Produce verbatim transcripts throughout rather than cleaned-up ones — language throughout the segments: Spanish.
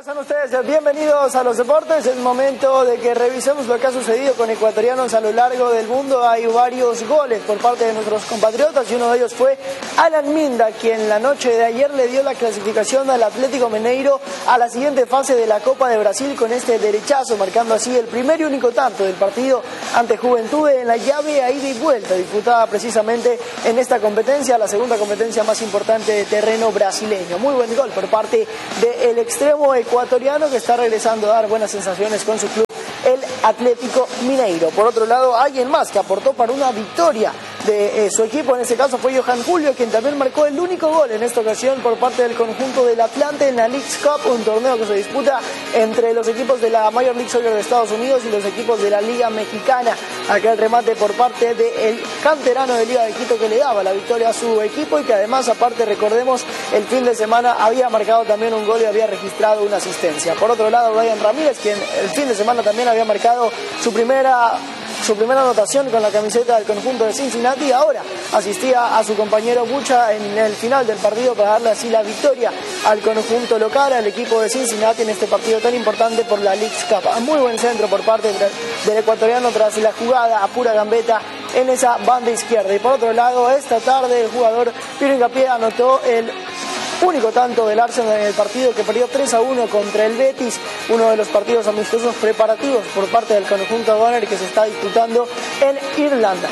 Sean ustedes bienvenidos a los deportes. Es momento de que revisemos lo que ha sucedido con ecuatorianos a lo largo del mundo. Hay varios goles por parte de nuestros compatriotas y uno de ellos fue Alan Minda, quien la noche de ayer le dio la clasificación al Atlético Mineiro a la siguiente fase de la Copa de Brasil con este derechazo, marcando así el primer y único tanto del partido ante Juventude en la llave a ida y vuelta, disputada precisamente en esta competencia, la segunda competencia más importante de terreno brasileño. Muy buen gol por parte del extremo ecuatoriano que está regresando a dar buenas sensaciones con su club, el Atlético Mineiro. Por otro lado, alguien más que aportó para una victoria de eh, su equipo, en este caso fue Johan Julio, quien también marcó el único gol en esta ocasión por parte del conjunto del Atlante en la Leagues Cup, un torneo que se disputa entre los equipos de la Major League Soccer de Estados Unidos y los equipos de la Liga Mexicana. Aquel remate por parte del canterano de Liga de Quito que le daba la victoria a su equipo y que además, aparte, recordemos, el fin de semana había marcado también un gol y había registrado una asistencia. Por otro lado, Brian Ramírez, quien el fin de semana también había marcado su primera su primera anotación con la camiseta del conjunto de Cincinnati, ahora asistía a su compañero Bucha en el final del partido para darle así la victoria al conjunto local, al equipo de Cincinnati en este partido tan importante por la Leagues Cup. Muy buen centro por parte del ecuatoriano tras la jugada a pura gambeta en esa banda izquierda. Y por otro lado, esta tarde el jugador Piero Hincapié anotó el único tanto del Arsenal en el partido que perdió tres a uno contra el Betis, uno de los partidos amistosos preparativos por parte del conjunto Gunner que se está disputando en Irlanda.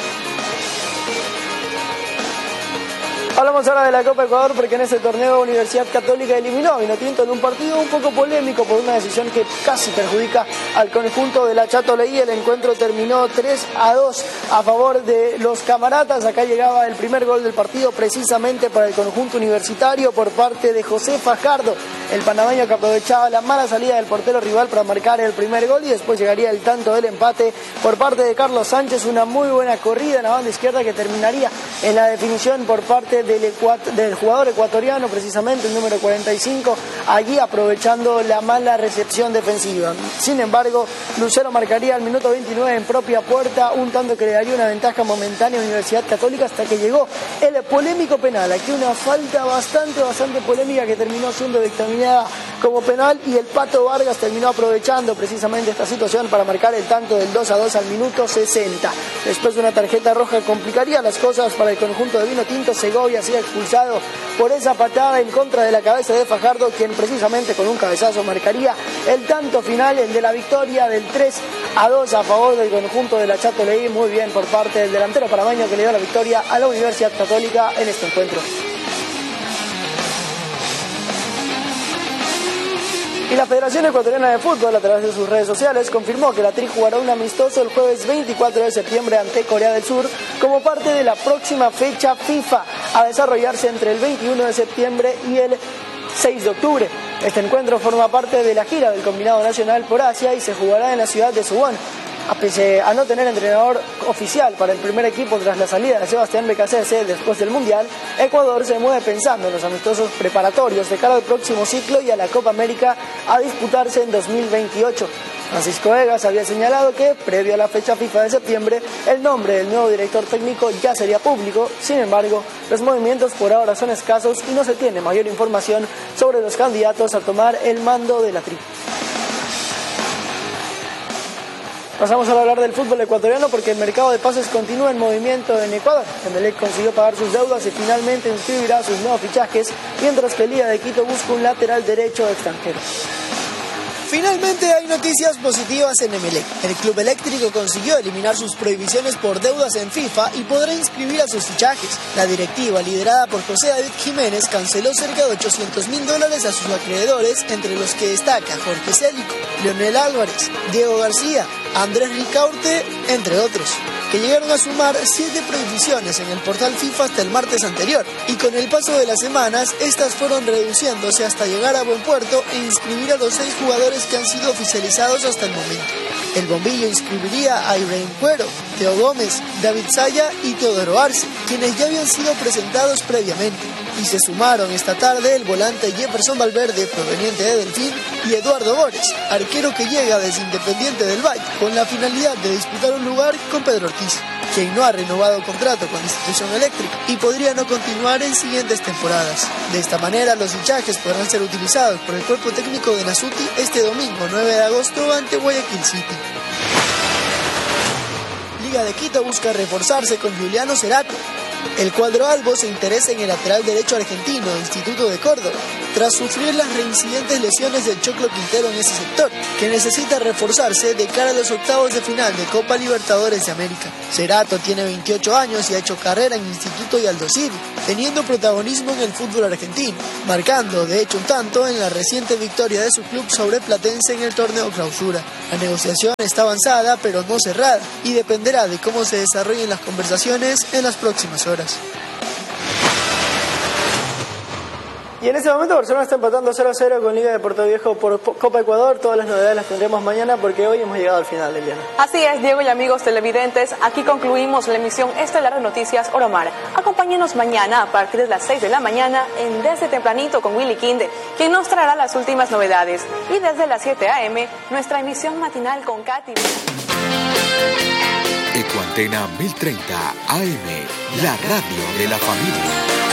Hablamos ahora de la Copa Ecuador porque en este torneo Universidad Católica eliminó a Vinotinto en un partido un poco polémico por una decisión que casi perjudica al conjunto de la Chato Leí. El encuentro terminó tres a dos a favor de los camaratas. Acá llegaba el primer gol del partido precisamente para el conjunto universitario por parte de José Fajardo, el panameño que aprovechaba la mala salida del portero rival para marcar el primer gol, y después llegaría el tanto del empate por parte de Carlos Sánchez, una muy buena corrida en la banda izquierda que terminaría en la definición por parte de Del, ecuat- del jugador ecuatoriano, precisamente el número cuarenta y cinco, allí aprovechando la mala recepción defensiva. Sin embargo, Lucero marcaría al minuto veintinueve en propia puerta un tanto que le daría una ventaja momentánea a Universidad Católica hasta que llegó el polémico penal. Aquí una falta bastante, bastante polémica que terminó siendo dictaminada como penal y el Pato Vargas terminó aprovechando precisamente esta situación para marcar el tanto del dos a dos al minuto sesenta. Después de una tarjeta roja complicaría las cosas para el conjunto de Vinotinto. Segovia sido expulsado por esa patada en contra de la cabeza de Fajardo, quien precisamente con un cabezazo marcaría el tanto final, el de la victoria del tres a dos a favor del conjunto de la Chato Leí. Muy bien por parte del delantero panameño que le dio la victoria a la Universidad Católica en este encuentro. Y la Federación Ecuatoriana de Fútbol, a través de sus redes sociales, confirmó que la Tri jugará un amistoso el jueves veinticuatro de septiembre ante Corea del Sur como parte de la próxima fecha FIFA a desarrollarse entre el veintiuno de septiembre y el seis de octubre. Este encuentro forma parte de la gira del combinado nacional por Asia y se jugará en la ciudad de Suwon. A pesar a no tener entrenador oficial para el primer equipo tras la salida de Sebastián Becasese después del Mundial, Ecuador se mueve pensando en los amistosos preparatorios de cara al próximo ciclo y a la Copa América a disputarse en dos mil veintiocho. Francisco Egas había señalado que, previo a la fecha FIFA de septiembre, el nombre del nuevo director técnico ya sería público. Sin embargo, los movimientos por ahora son escasos y no se tiene mayor información sobre los candidatos a tomar el mando de la Tri. Pasamos a hablar del fútbol ecuatoriano porque el mercado de pases continúa en movimiento en Ecuador. Emelec consiguió pagar sus deudas y finalmente inscribirá sus nuevos fichajes, mientras que el Liga de Quito busca un lateral derecho extranjero. Finalmente hay noticias positivas en Emelec. El club eléctrico consiguió eliminar sus prohibiciones por deudas en FIFA y podrá inscribir a sus fichajes. La directiva, liderada por José David Jiménez, canceló cerca de ochocientos mil dólares a sus acreedores, entre los que destaca Jorge Célico, Leonel Álvarez, Diego García, Andrés Ricaurte, entre otros, que llegaron a sumar siete prohibiciones en el portal FIFA hasta el martes anterior, y con el paso de las semanas, estas fueron reduciéndose hasta llegar a buen puerto e inscribir a los seis jugadores que han sido oficializados hasta el momento. El bombillo inscribiría a Ibrahim Cuero, Teo Gómez, David Saya y Teodoro Arce, quienes ya habían sido presentados previamente. Y se sumaron esta tarde el volante Jefferson Valverde, proveniente de Delfín, y Eduardo Bores, arquero que llega desde Independiente del Valle, con la finalidad de disputar un lugar con Pedro Ortiz. quien no ha renovado contrato con la institución eléctrica y podría no continuar en siguientes temporadas. De esta manera, los fichajes podrán ser utilizados por el cuerpo técnico de Nasuti este domingo nueve de agosto ante Guayaquil City. Liga de Quito busca reforzarse con Juliano Cerato. El cuadro albo se interesa en el lateral derecho argentino de Instituto de Córdoba, tras sufrir las reincidentes lesiones del Choclo Quintero en ese sector, que necesita reforzarse de cara a los octavos de final de Copa Libertadores de América. Cerato tiene veintiocho años y ha hecho carrera en Instituto y Aldo Civi, teniendo protagonismo en el fútbol argentino, marcando de hecho un tanto en la reciente victoria de su club sobre Platense en el torneo Clausura. La negociación está avanzada pero no cerrada y dependerá de cómo se desarrollen las conversaciones en las próximas horas. Y en este momento Barcelona está empatando cero a cero con Liga de Puerto Viejo por Copa Ecuador. Todas las novedades las tendremos mañana porque hoy hemos llegado al final, Eliana. Así es, Diego y amigos televidentes, aquí concluimos la emisión estelar de Noticias Oromar. Acompáñenos mañana a partir de las seis de la mañana en Desde Tempranito con Willy Quinde, quien nos traerá las últimas novedades. Y desde las siete a eme, nuestra emisión matinal con Katy. Ecuantena mil treinta A M, la radio de la familia.